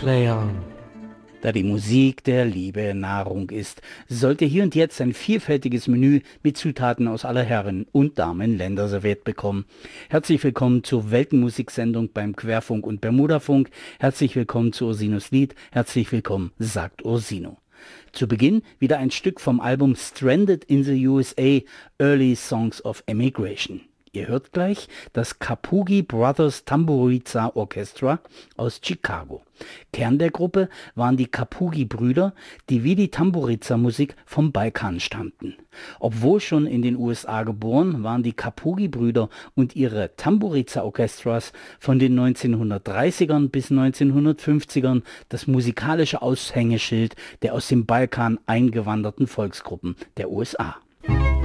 Play on. Da die Musik der Liebe Nahrung ist, sollte hier und jetzt ein vielfältiges Menü mit Zutaten aus aller Herren- und Damenländer serviert bekommen. Herzlich willkommen zur Weltenmusiksendung beim Querfunk und Bermudafunk. Herzlich willkommen zu Ursinos Lied. Herzlich willkommen, sagt Ursino. Zu Beginn wieder ein Stück vom Album Stranded in the USA, Early Songs of Emigration. Ihr hört gleich das Kapugi Brothers Tamburiza Orchestra aus Chicago. Kern der Gruppe waren die Kapugi-Brüder, die wie die Tamburiza-Musik vom Balkan stammten. Obwohl schon in den USA geboren, waren die Kapugi-Brüder und ihre Tamburiza-Orchestras von den 1930ern bis 1950ern das musikalische Aushängeschild der aus dem Balkan eingewanderten Volksgruppen der USA.